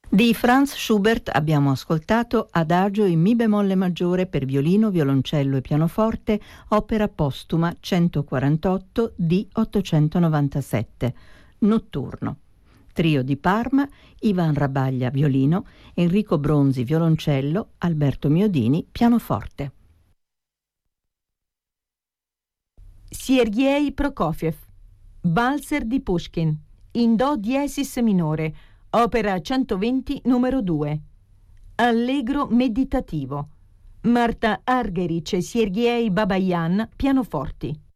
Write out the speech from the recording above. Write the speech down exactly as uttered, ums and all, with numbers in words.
Di Franz Schubert abbiamo ascoltato Adagio in Mi bemolle maggiore per violino, violoncello e pianoforte, opera postuma centoquarantotto di ottocentonovantasette, Notturno. Trio di Parma, Ivan Rabaglia violino, Enrico Bronzi violoncello, Alberto Miodini pianoforte. Sergei Prokofiev, Valzer di Pushkin, in Do diesis minore, opera centoventi numero due. Allegro meditativo. Marta Argerich e Sergei Babayan pianoforti.